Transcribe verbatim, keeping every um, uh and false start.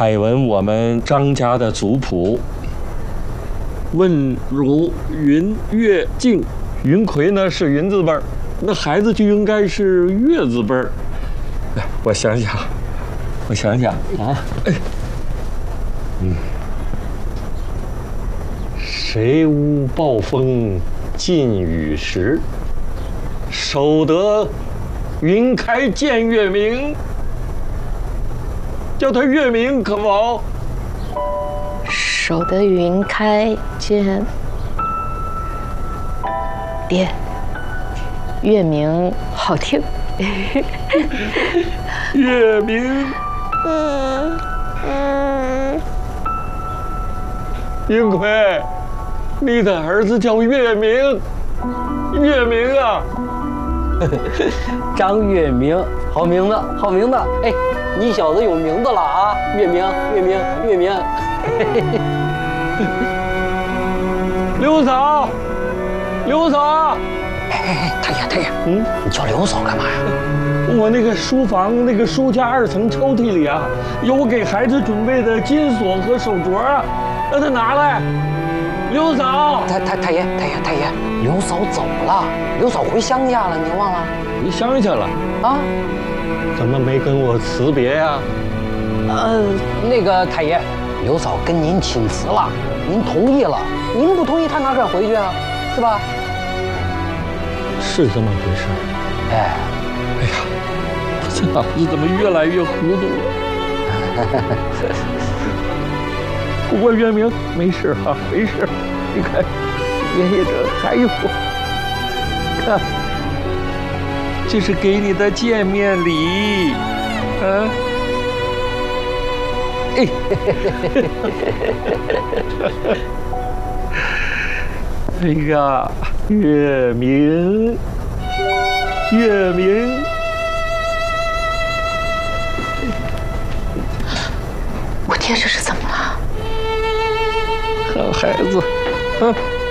海文我们张家的族谱，问汝云月静，云魁呢是云字辈儿，那孩子就应该是月字辈儿。哎，我想想，我想想啊，哎，嗯，谁无暴风尽雨时，守得云开见月明。叫他月明可否？ 守得云开见。爹，月明好听。 月明。 嗯嗯。 云魁，你的儿子叫月明，月明啊。 张月明，好名字，好名字。哎，你小子有名字了啊！月明，月明，月明。 刘嫂，刘嫂。 哎哎哎，太爷太爷， 嗯， 你叫刘嫂干嘛呀？ 我那个书房那个书架二层抽屉里啊，有我给孩子准备的金锁和手镯啊，让他拿来。刘嫂， 太太太爷太爷太爷，刘嫂走了，刘嫂回乡下了，你忘了？ 回乡下了啊？ 怎么没跟我辞别呀？ 呃，那个太爷，刘嫂跟您请辞了，您同意了，您不同意，她哪敢回去啊？是吧？ 是这么回事。 哎， 哎呀，我这脑子怎么越来越糊涂了？不过月明没事啊，没事。你看，爷爷这还有，看，这是给你的见面礼，啊。哎，哎呀，月明，月明， 我爹这是怎么了？ 好孩子，啊。